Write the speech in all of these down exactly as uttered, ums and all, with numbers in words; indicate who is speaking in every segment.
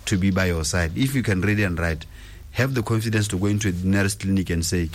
Speaker 1: to be by your side. If you can read and write, have the confidence to go into the nearest clinic and say,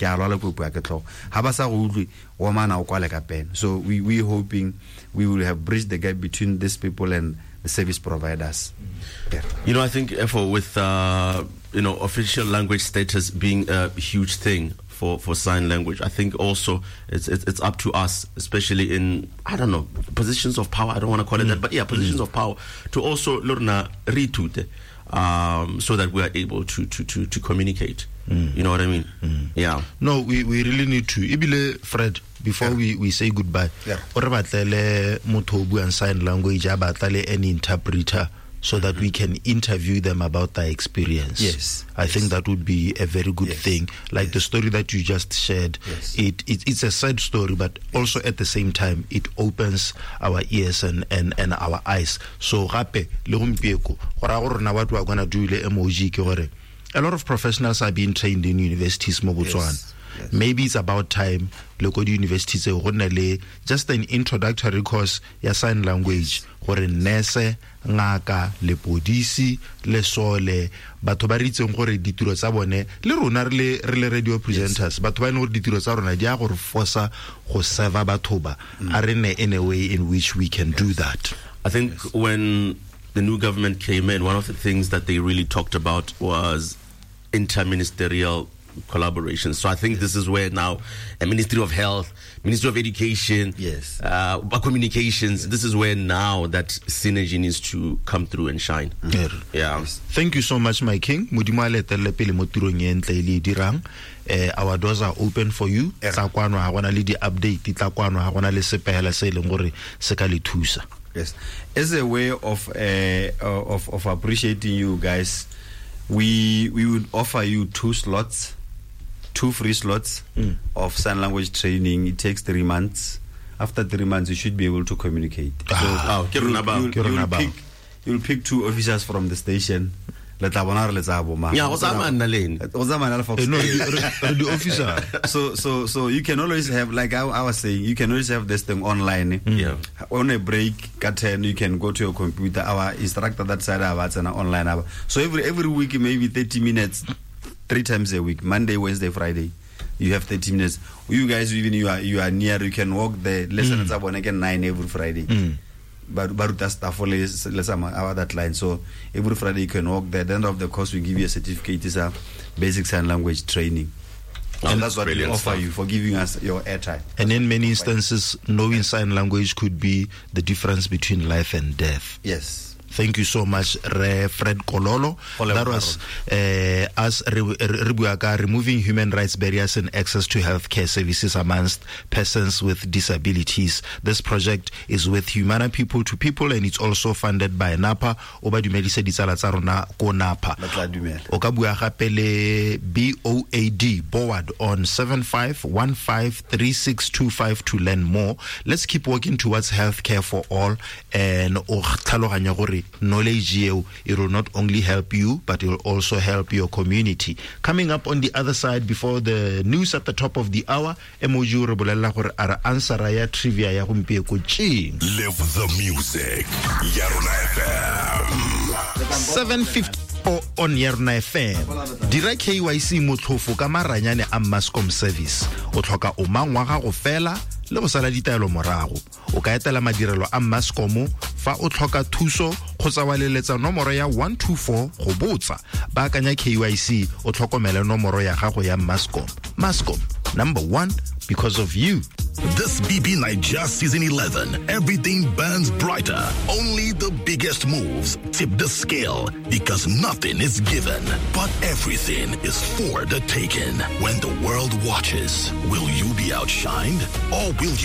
Speaker 1: so we we hoping we will have bridged the gap between these people and the service providers. Yeah.
Speaker 2: You know, I think for with uh, you know, official language status being a huge thing for, for sign language, I think also it's, it's it's up to us, especially in, I don't know, positions of power. I don't want to call it mm. that, but yeah, positions mm. of power, to also learn retute. Um, so that we are able to to to, to communicate. Mm. You know what I mean? Mm. Yeah.
Speaker 3: No, we, we really need to. Ibile, Fred, before yeah. we, we say goodbye,
Speaker 1: yeah.
Speaker 3: or batlele motho bu and sign language, abatlele any interpreter, so that we can interview them about their experience.
Speaker 1: Yes.
Speaker 3: I
Speaker 1: yes.
Speaker 3: think that would be a very good
Speaker 1: yes.
Speaker 3: thing. Like
Speaker 1: yes.
Speaker 3: the story that you just shared,
Speaker 1: yes.
Speaker 3: it, it it's a sad story, but yes. also at the same time, it opens our ears and, and, and our eyes. So, gape, le gompieko, gora go rona what we are going to do le emoji ke gore a lot of professionals are being trained in universities mo Botswana.
Speaker 1: Yes. Yes.
Speaker 3: Maybe it's about time local universities le just an introductory course ya sign language gore nurse ngaka le podisi le sole batho ba ritseng gore ditiro tsa bone le rona re le radio presenters batho ba ene gore ditiro tsa rona di a gore forsa go serve batho ba a rene in a way in which we can yes. do that.
Speaker 2: I think yes. when the new government came in, one of the things that they really talked about was interministerial collaboration. So I think this is where now a Ministry of Health, Ministry of Education,
Speaker 1: yes,
Speaker 2: uh, communications, yes. this is where now that synergy needs to come through and shine.
Speaker 3: Mm-hmm.
Speaker 2: Yeah.
Speaker 3: Yes. Thank you so much, my king. Modimo a letelle pele mo tirong e ntle le dirang. Our doors are open for you. Tla kwano ha gona le di update, tla kwano ha gona le sepela se leng gore se ka le thusa.
Speaker 1: Yes. As a way of uh, of of appreciating you guys, we we would offer you two slots. Two free slots mm. of sign language training. It takes three months. After three months, you should be able to communicate.
Speaker 2: Ah,
Speaker 1: so you'll, you'll, you'll, you'll, pick, you'll pick two officers from the station. Yeah, so so so you can always have, like I, I was saying, you can always have this thing online.
Speaker 2: Yeah.
Speaker 1: On a break, curtain, you can go to your computer. Our instructor that side of us and online. So every every week, maybe thirty minutes. Three times a week, Monday, Wednesday, Friday. You have thirty minutes. You guys, even you are you are near, you can walk the lessons mm. up on again nine every Friday.
Speaker 3: Mm.
Speaker 1: But Baruta staff for that line. So every Friday you can walk there. At the end of the course, we give you a certificate. It's a basic sign language training. And, and that's what we offer stuff. you for giving us your airtime.
Speaker 3: And in many instances, knowing sign language could be the difference between life and death.
Speaker 1: Yes.
Speaker 3: Thank you so much, Re Fred Kololo. That was uh, us re- removing human rights barriers and access to healthcare services amongst persons with disabilities. This project is with Humana People to People, and it's also funded by NAPA. Oba dumedise ditsala tsa rona ko NAPA. O ka bua gape le B O A D Board on seven five one five three six two five to learn more. Let's keep working towards healthcare for all, and o tlhaloganya gore knowledge, it will not only help you, but it will also help your community. Coming up on the other side, before the news at the top of the hour, emoji re bolela gore ara answer ya trivia ya gompieko ching.
Speaker 4: Live the music. Yarona F M.
Speaker 3: seven fifty on Yarona F M. Dira K Y C motlhofo ka maranyane a Mascom service. O tlhoka o mangwa ga go fela le go sala ditaelo morago. O ka etela madirelo a Mascom fa o tlhoka thuso kgotsa wa leletsa nomoro ya one two four go botsa. Ba akanya K Y C o tlhokomela nomoro ya gago ya Mascom. Mascom, number one because of you.
Speaker 4: This B B Nigeria Season eleven, everything burns brighter. Only the biggest moves tip the scale because nothing is given, but everything is for the taking. When the world watches, will you be outshined or will you